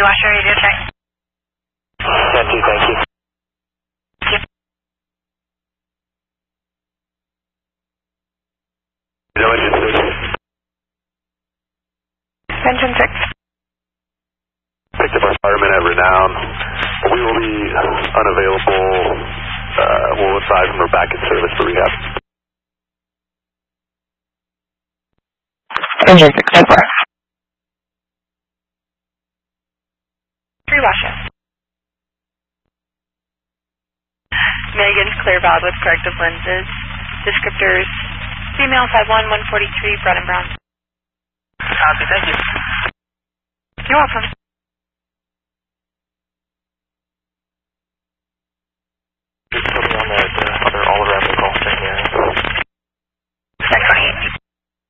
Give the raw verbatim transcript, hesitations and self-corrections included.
three washer, radio check. ten two, thank you. Yep. No engine six. Engine six. Picked up our fireman at Renown. We will be unavailable. Uh, we'll advise them we're back in service for rehab. Engine six, ten four. Three washer. Megan's clear valve with corrective lenses. Descriptors, female five one, one forty-three, brown and brown. Copy, thank you. You're welcome. Just put me on that uh, other all-around call thing here.